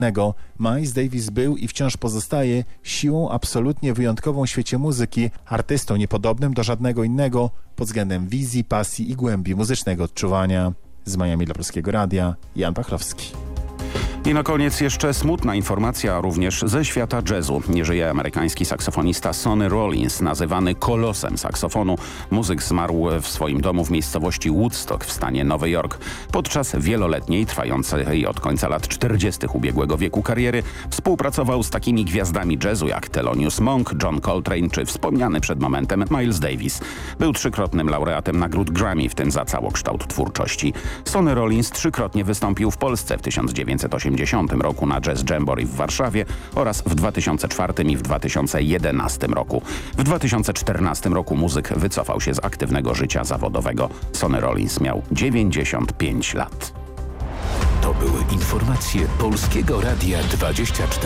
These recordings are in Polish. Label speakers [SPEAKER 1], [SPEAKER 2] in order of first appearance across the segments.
[SPEAKER 1] Miles Davis był i wciąż pozostaje siłą absolutnie wyjątkową w świecie muzyki, artystą niepodobnym do żadnego innego pod względem wizji, pasji i głębi muzycznego odczuwania. Z Miami dla Polskiego Radia, Jan Pachlowski.
[SPEAKER 2] I na koniec jeszcze smutna informacja również ze świata jazzu. Nie żyje amerykański saksofonista Sonny Rollins, nazywany kolosem saksofonu. Muzyk zmarł w swoim domu w miejscowości Woodstock w stanie Nowy Jork. Podczas wieloletniej, trwającej od końca lat 40. ubiegłego wieku kariery współpracował z takimi gwiazdami jazzu jak Thelonious Monk, John Coltrane czy wspomniany przed momentem Miles Davis. Był trzykrotnym laureatem nagród Grammy, w tym za całokształt twórczości. Sonny Rollins trzykrotnie wystąpił w Polsce w 1980 roku na Jazz Jamboree w Warszawie oraz w 2004 i w 2011 roku. W 2014 roku muzyk wycofał się z aktywnego życia zawodowego. Sonny Rollins miał 95 lat.
[SPEAKER 3] To były informacje Polskiego Radia 24.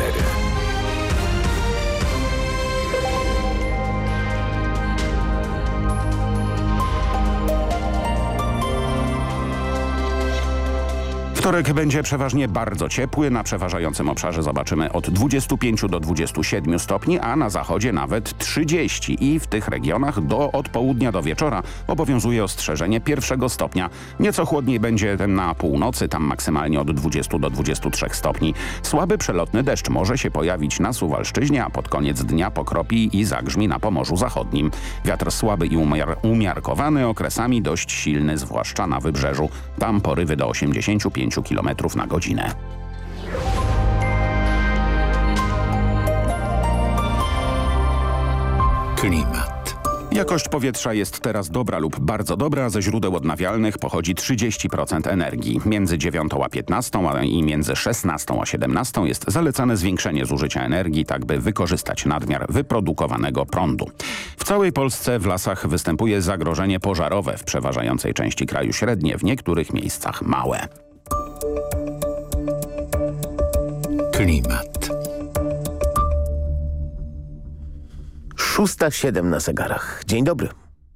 [SPEAKER 2] Wtorek będzie przeważnie bardzo ciepły. Na przeważającym obszarze zobaczymy od 25 do 27 stopni, a na zachodzie nawet 30. I w tych regionach od południa do wieczora obowiązuje ostrzeżenie 1 stopnia. Nieco chłodniej będzie na północy, tam maksymalnie od 20 do 23 stopni. Słaby przelotny deszcz może się pojawić na Suwalszczyźnie, a pod koniec dnia pokropi i zagrzmi na Pomorzu Zachodnim. Wiatr słaby i umiarkowany, okresami dość silny, zwłaszcza na wybrzeżu. Tam porywy do 85 km na godzinę.
[SPEAKER 3] Klimat.
[SPEAKER 2] Jakość powietrza jest teraz dobra lub bardzo dobra. Ze źródeł odnawialnych pochodzi 30% energii. Między 9 a 15 i między 16 a 17 jest zalecane zwiększenie zużycia energii, tak by wykorzystać nadmiar wyprodukowanego prądu. W całej Polsce w lasach występuje zagrożenie pożarowe. W przeważającej części kraju średnie, w niektórych miejscach małe.
[SPEAKER 3] Klimat.
[SPEAKER 4] 6:07 na zegarach. Dzień dobry.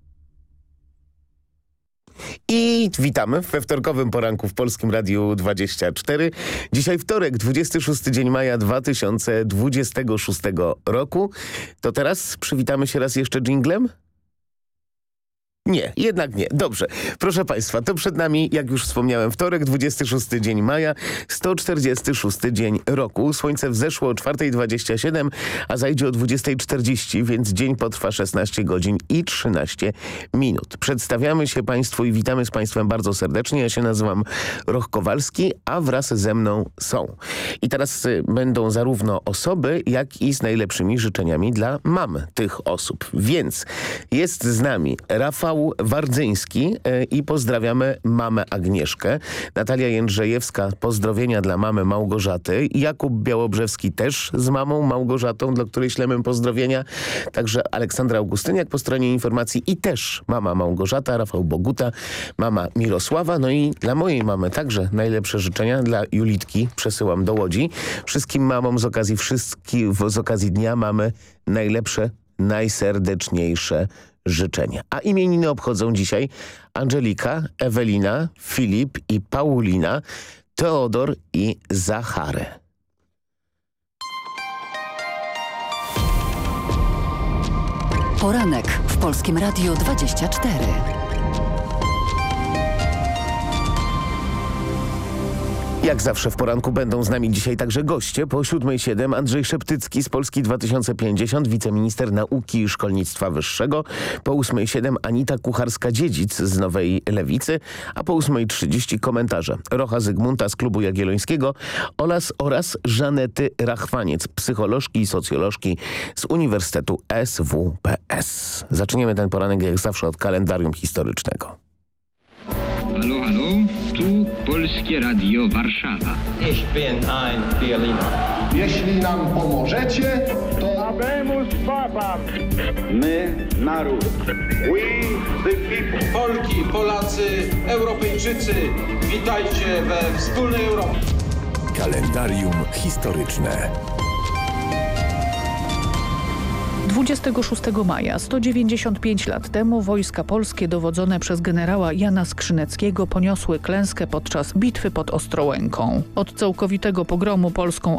[SPEAKER 4] I witamy we wtorkowym poranku w Polskim Radiu 24. Dzisiaj wtorek, 26 dzień maja 2026 roku. To teraz przywitamy się raz jeszcze dżinglem? Nie, jednak nie. Dobrze. Proszę Państwa, to przed nami, jak już wspomniałem, wtorek, 26 dzień maja, 146 dzień roku. Słońce wzeszło o 4:27, a zajdzie o 20:40, więc dzień potrwa 16 godzin i 13 minut. Przedstawiamy się Państwu i witamy z Państwem bardzo serdecznie. Ja się nazywam Roch Kowalski, a wraz ze mną są. I teraz będą zarówno osoby, jak i z najlepszymi życzeniami dla mam tych osób. Więc jest z nami Rafał Wardzyński i pozdrawiamy mamę Agnieszkę. Natalia Jędrzejewska, pozdrowienia dla mamy Małgorzaty. Jakub Białobrzewski też z mamą Małgorzatą, dla której ślemy pozdrowienia. Także Aleksandra Augustyniak po stronie informacji i też mama Małgorzata, Rafał Boguta, mama Mirosława. No i dla mojej mamy także najlepsze życzenia. Dla Julitki przesyłam do Łodzi. Wszystkim mamom z okazji dnia mamy najlepsze, najserdeczniejsze życzenia. A imieniny obchodzą dzisiaj Angelika, Ewelina, Filip i Paulina, Teodor i Zachary.
[SPEAKER 5] Poranek w Polskim Radiu 24.
[SPEAKER 4] Jak zawsze w poranku będą z nami dzisiaj także goście. Po 7:07 Andrzej Szeptycki z Polski 2050, wiceminister nauki i szkolnictwa wyższego. Po 8:07 Anita Kucharska-Dziedzic z Nowej Lewicy, a po 8:30 komentarze Rocha Zygmunta z Klubu Jagiellońskiego oraz Żanety Rachwaniec, psycholożki i socjolożki z Uniwersytetu SWPS. Zaczniemy ten poranek jak zawsze od kalendarium historycznego.
[SPEAKER 6] Halo, halo, tu Polskie Radio Warszawa.
[SPEAKER 7] Ich bin ein Berliner.
[SPEAKER 8] Jeśli nam pomożecie, to...
[SPEAKER 9] Habemus Papam.
[SPEAKER 10] My, naród.
[SPEAKER 8] We the people.
[SPEAKER 11] Polki, Polacy, Europejczycy, witajcie we wspólnej Europie.
[SPEAKER 3] Kalendarium historyczne.
[SPEAKER 9] 26 maja, 195 lat temu, wojska polskie dowodzone przez generała Jana Skrzyneckiego poniosły klęskę podczas bitwy pod Ostrołęką. Od całkowitego pogromu polską